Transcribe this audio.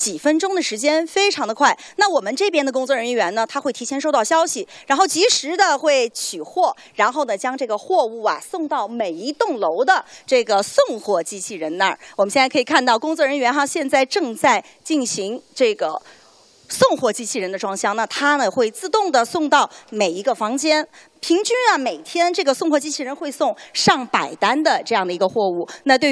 几分钟的时间，非常的快。那我们这边的工作人员呢，他会提前收到消息，然后及时的会取货，然后呢将这个货物啊送到每一栋楼的这个送货机器人那儿。我们现在可以看到工作人员现在正在进行这个送货机器人的装箱，那它呢会自动的送到每一个房间。平均每天这个送货机器人会送上百单的这样的一个货物。那对于